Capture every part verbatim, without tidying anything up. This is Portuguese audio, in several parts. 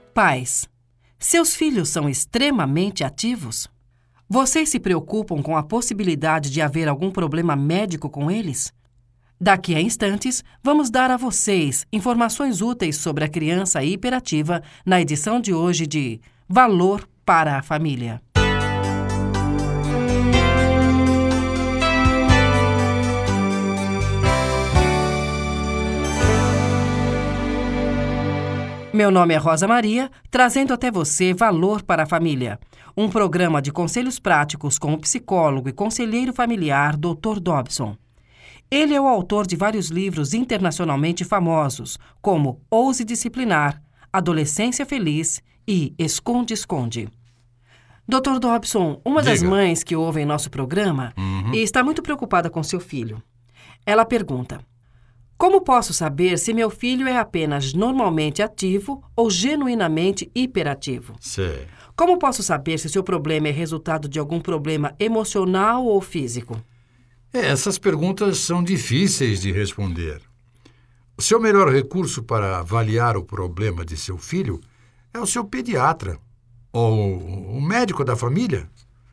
Pais, seus filhos são extremamente ativos? Vocês se preocupam com a possibilidade de haver algum problema médico com eles? Daqui a instantes, vamos dar a vocês informações úteis sobre a criança hiperativa na edição de hoje de Valor para a Família. Meu nome é Rosa Maria, trazendo até você Valor para a Família, um programa de conselhos práticos com o psicólogo e conselheiro familiar doutor Dobson. Ele é o autor de vários livros internacionalmente famosos, como Ouse Disciplinar, Adolescência Feliz e Esconde-Esconde. doutor Dobson, uma Diga. das mães que ouvem nosso programa Uhum. está muito preocupada com seu filho. Ela pergunta: como posso saber se meu filho é apenas normalmente ativo ou genuinamente hiperativo? Sei. Como posso saber se seu problema é resultado de algum problema emocional ou físico? É, essas perguntas são difíceis de responder. O seu melhor recurso para avaliar o problema de seu filho é o seu pediatra ou o médico da família.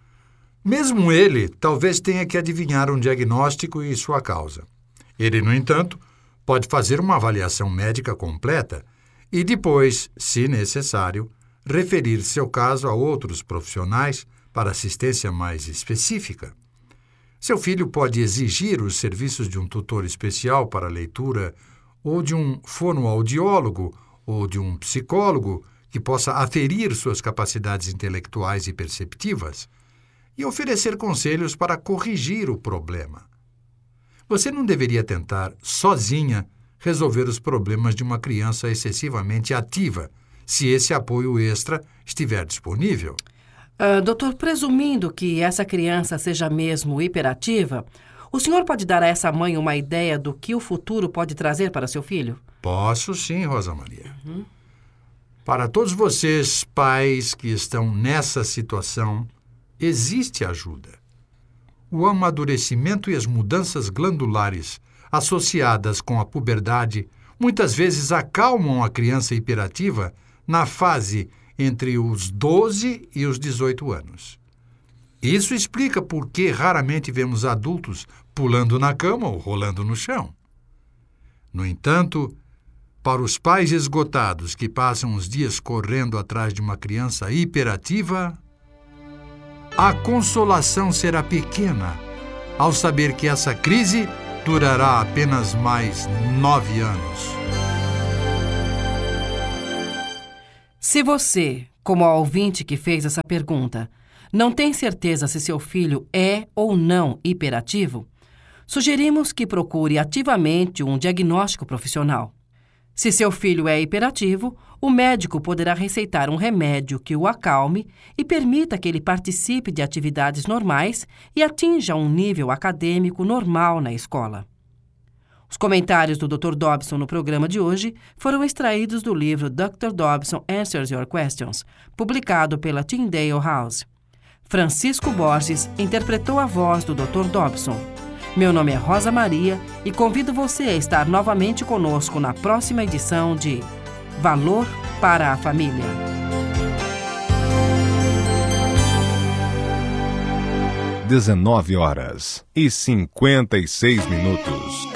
Mesmo ele, talvez tenha que adivinhar um diagnóstico e sua causa. Ele, no entanto, pode fazer uma avaliação médica completa e depois, se necessário, referir seu caso a outros profissionais para assistência mais específica. Seu filho pode exigir os serviços de um tutor especial para leitura ou de um fonoaudiólogo ou de um psicólogo que possa aferir suas capacidades intelectuais e perceptivas e oferecer conselhos para corrigir o problema. Você não deveria tentar, sozinha, resolver os problemas de uma criança excessivamente ativa, se esse apoio extra estiver disponível. Uh, doutor, presumindo que essa criança seja mesmo hiperativa, o senhor pode dar a essa mãe uma ideia do que o futuro pode trazer para seu filho? Posso sim, Rosa Maria. Uhum. Para todos vocês, pais que estão nessa situação, existe ajuda. O amadurecimento e as mudanças glandulares associadas com a puberdade muitas vezes acalmam a criança hiperativa na fase entre os doze e os dezoito anos. Isso explica por que raramente vemos adultos pulando na cama ou rolando no chão. No entanto, para os pais esgotados que passam os dias correndo atrás de uma criança hiperativa, a consolação será pequena ao saber que essa crise durará apenas mais nove anos. Se você, como a ouvinte que fez essa pergunta, não tem certeza se seu filho é ou não hiperativo, sugerimos que procure ativamente um diagnóstico profissional. Se seu filho é hiperativo, o médico poderá receitar um remédio que o acalme e permita que ele participe de atividades normais e atinja um nível acadêmico normal na escola. Os comentários do doutor Dobson no programa de hoje foram extraídos do livro doutor Dobson Answers Your Questions, publicado pela Tyndale House. Francisco Borges interpretou a voz do doutor Dobson. Meu nome é Rosa Maria e convido você a estar novamente conosco na próxima edição de Valor para a Família. dezenove horas e cinquenta e seis minutos.